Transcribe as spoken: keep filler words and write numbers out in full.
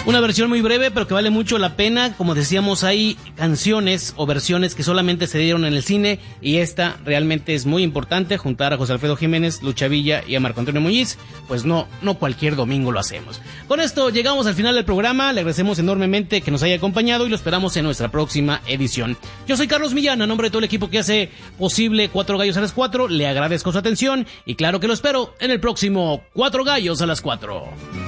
Una versión muy breve, pero que vale mucho la pena. Como decíamos, hay canciones o versiones que solamente se dieron en el cine, y esta realmente es muy importante, juntar a José Alfredo Jiménez, Lucha Villa y a Marco Antonio Muñiz. Pues no, no cualquier domingo lo hacemos. Con esto llegamos al final del programa. Le agradecemos enormemente que nos haya acompañado y lo esperamos en nuestra próxima edición. Yo soy Carlos Millán, a nombre de todo el equipo que hace posible Cuatro Gallos a las Cuatro. Le agradezco su atención y claro que lo espero en el próximo Cuatro Gallos a las Cuatro.